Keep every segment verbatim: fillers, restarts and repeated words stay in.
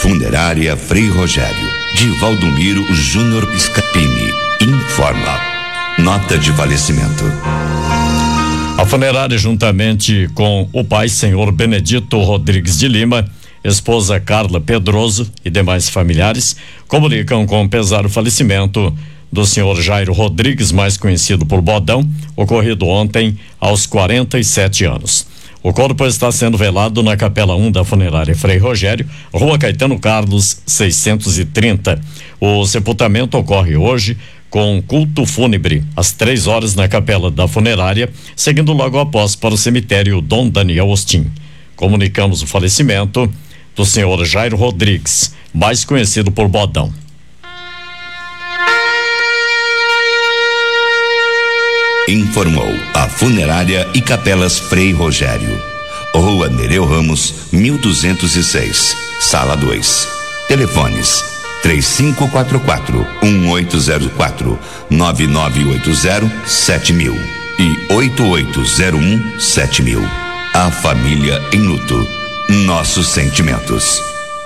Funerária Frei Rogério, de Valdomiro Júnior Piscapini, informa. Nota de falecimento. A funerária, juntamente com o pai, senhor Benedito Rodrigues de Lima, esposa Carla Pedroso e demais familiares, comunicam com pesar o falecimento do senhor Jairo Rodrigues, mais conhecido por Bodão, ocorrido ontem aos quarenta e sete anos. O corpo está sendo velado na Capela um da Funerária Frei Rogério, Rua Caetano Carlos, seiscentos e trinta. O sepultamento ocorre hoje com culto fúnebre às três horas na Capela da Funerária, seguindo logo após para o cemitério Dom Daniel Ostin. Comunicamos o falecimento do senhor Jairo Rodrigues, mais conhecido por Bodão. Informou a Funerária e Capelas Frei Rogério. Rua Nereu Ramos, mil duzentos e seis, Sala dois. Telefones três cinco quatro quatro, um oito zero quatro, nove nove oito zero, sete mil e oito oito zero um, sete mil. A família em luto. Nossos sentimentos.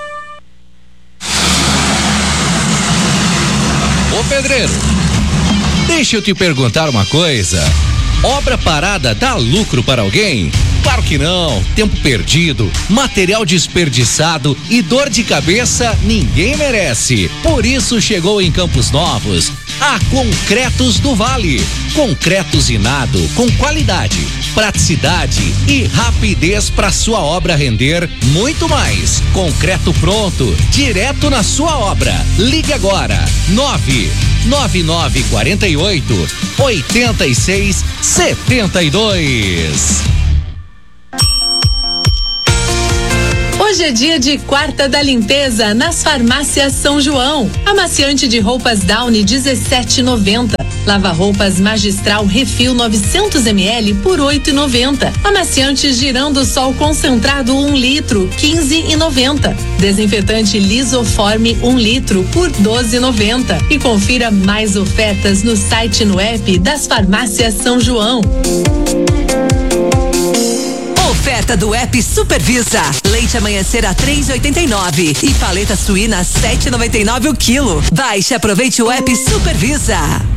Ô pedreiro, deixa eu te perguntar uma coisa. Obra parada dá lucro para alguém? Claro que não. Tempo perdido, material desperdiçado e dor de cabeça ninguém merece. Por isso chegou em Campos Novos a Concretos do Vale. Concreto usinado com qualidade, praticidade e rapidez para sua obra render muito mais. Concreto pronto, direto na sua obra. Ligue agora, nove nove nove quatro oito, oito seis sete dois. Hoje é dia de quarta da limpeza nas farmácias São João. Amaciante de roupas Downy dezessete e noventa. Lava-roupas Magistral Refil novecentos mililitros por oito e noventa. Amaciante Girando Sol concentrado um litro quinze e noventa. Desinfetante Lisoforme um litro por doze e noventa. E confira mais ofertas no site e no app das farmácias São João. Oferta do app Supervisa. Leite Amanhecer a três e oitenta e nove e paleta suína a sete e noventa e nove o quilo. Baixe e aproveite o app Supervisa.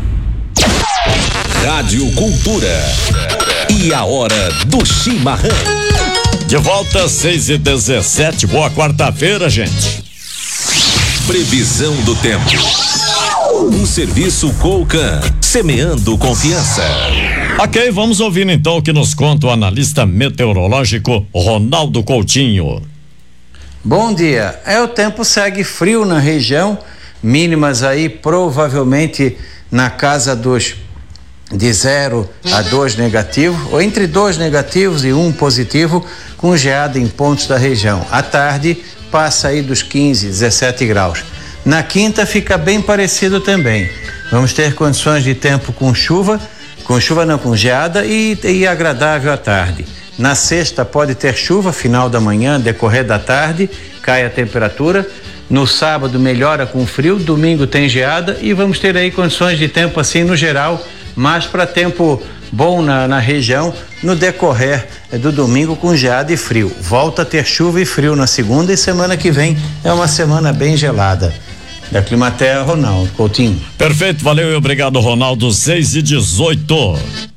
Rádio Cultura. E a hora do chimarrão. De volta às seis e dezessete. Boa quarta-feira, gente. Previsão do tempo. Um serviço Colcan, semeando confiança. Ok, vamos ouvir então o que nos conta o analista meteorológico Ronaldo Coutinho. Bom dia. É, o tempo segue frio na região, mínimas aí provavelmente na casa dos de zero a dois negativo, ou entre dois negativos e um positivo, com geada em pontos da região. À tarde passa aí dos quinze, dezessete graus. Na quinta fica bem parecido também. Vamos ter condições de tempo com chuva, com chuva não, com geada e, e agradável à tarde. Na sexta pode ter chuva, final da manhã, decorrer da tarde, cai a temperatura. No sábado melhora com frio, domingo tem geada e vamos ter aí condições de tempo assim no geral, mas para tempo bom na, na região no decorrer do domingo com geada e frio. Volta a ter chuva e frio na segunda e semana que vem é uma semana bem gelada. Da Climaterra, Ronaldo Coutinho. Perfeito, valeu e obrigado, Ronaldo. seis e dezoito.